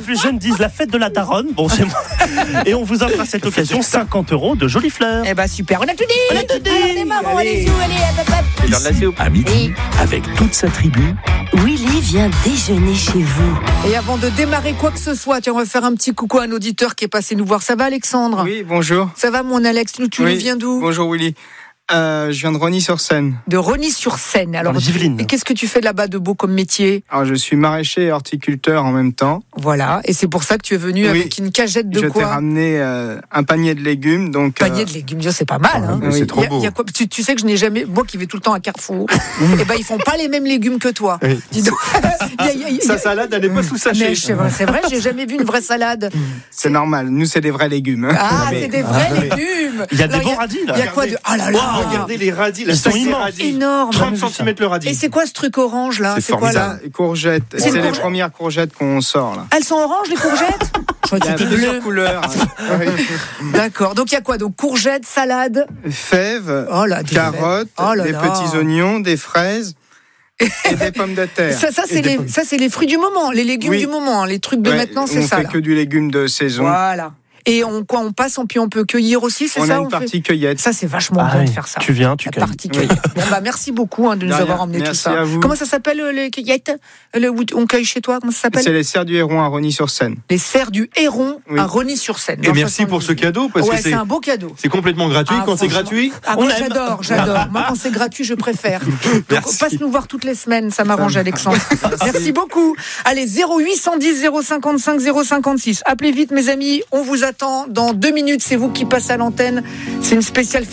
plus jeunes disent la fête de la daronne. Bon, c'est moi. Et on vous offre à cette occasion 50 € de jolies fleurs. Eh ben super, on a tout dit. On a tout dit. Allez, on est marrant, allez, hop, hop. C'est l'heure de la soupe. À midi, avec toute sa tribu, Willy vient déjeuner chez vous. Et avant de démarrer quoi que ce soit, tiens, on va faire un petit coucou à un auditeur qui est passé nous voir. Ça va, Alexandre ? Oui, bonjour. Ça va, mon Alex ? Tu nous viens d'où ? Bonjour Willy. Je viens de Rosny-sur-Seine. De Rosny-sur-Seine. Alors, Dans les Yvelines. et qu'est-ce que tu fais là-bas de beau comme métier ? Alors, je suis maraîcher et horticulteur en même temps. Voilà. Et c'est pour ça que tu es venu Oui. avec une cagette de Je t'ai quoi ? ramené un panier de légumes. Donc, Panier de légumes, c'est pas mal. Hein. C'est trop beau. Y a quoi, tu sais que je n'ai jamais, moi qui vais tout le temps à Carrefour, et ben ils font pas les mêmes légumes que toi. Oui. Dis donc. Sa salade, elle n'est pas sous sachet. Mais c'est vrai, j'ai jamais vu une vraie salade. c'est normal. Nous, c'est des vrais légumes. Ah, c'est des vrais légumes. Il y a des Alors, bons radis, là. Il y a quoi de. Ah là là. Regardez les radis, la Ils sont taille des immenses. radis. Énorme. 30 cm le radis. Et c'est quoi ce truc orange là ? C'est quoi là ? Ça, courgettes. C'est C'est une les courgette. premières courgettes qu'on sort là. Elles sont oranges les courgettes ? Je crois Il y que a c'était plusieurs bleu. couleurs. D'accord. Donc il y a quoi ? Donc courgettes, salade. Fèves, Oh là, des carottes, fèves. Oh là des là. petits oignons, des fraises et des pommes de terre. Ça c'est les fruits du moment, les légumes Oui. du moment, les trucs de Ouais, maintenant, c'est on ça. fait Là. que du légume de saison. Voilà. Et on passe, puis on peut cueillir aussi, c'est On ça a une partie cueillette. Ça, c'est vachement Ah bien oui. de faire ça. Tu viens, tu La cueilles. partie cueillette. Bon, merci beaucoup de nous De rien. avoir emmené tout Merci ça. à vous. Comment ça s'appelle les cueillettes où on cueille chez toi? Comment ça C'est s'appelle? les serres du Héron à Rosny-sur-Seine. Les serres du Héron Oui. à Rosny-sur-Seine. Et dans merci pour ce 78. cadeau, parce Ouais, que c'est un beau cadeau. c'est complètement gratuit. Ah, Quand c'est franchement. gratuit, Ah, On moi, aime. j'adore. Moi, quand c'est gratuit, je préfère. Donc, Merci. passe nous voir toutes les semaines, ça m'arrange, Alexandre. Merci beaucoup. Allez, 0810 055 056. Appelez vite, mes amis. On vous attend dans 2 minutes. C'est vous qui passez à l'antenne. C'est une spéciale fête